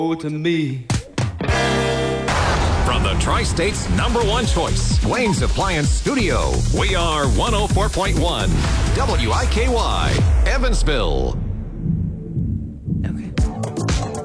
to me. From the Tri-State's #1 choice, Wayne's Appliance Studio, we are 104.1 WIKY, Evansville.